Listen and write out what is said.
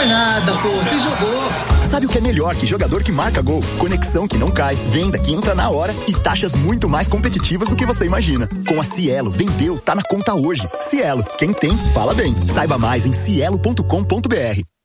Foi nada, pô, você jogou. Sabe o que é melhor que jogador que marca gol? Conexão que não cai, venda que entra na hora e taxas muito mais competitivas do que você imagina. Com a Cielo, vendeu, tá na conta hoje. Cielo, quem tem, fala bem. Saiba mais em cielo.com.br.